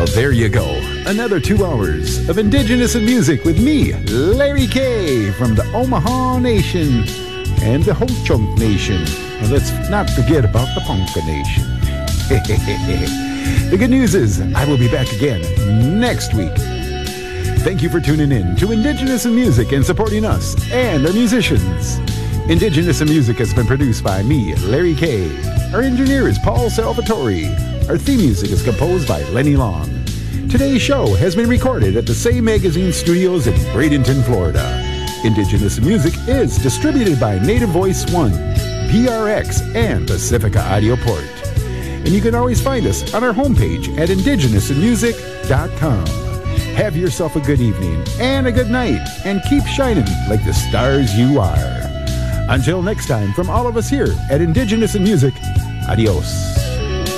there you go. Another 2 hours of Indigenous in Music with me, Larry K. from the Omaha Nation and the Ho-Chunk Nation. And let's not forget about the Ponca Nation. The good news is I will be back again next week. Thank you for tuning in to Indigenous in Music and supporting us and our musicians. Indigenous in Music has been produced by me, Larry K. Our engineer is Paul Salvatore. Our theme music is composed by Lenny Long. Today's show has been recorded at the Say Magazine Studios in Bradenton, Florida. Indigenous in Music is distributed by Native Voice One, PRX, and Pacifica Audio Port. And you can always find us on our homepage at indigenousinmusic.com. Have yourself a good evening and a good night, and keep shining like the stars you are. Until next time, from all of us here at Indigenous in Music, adios.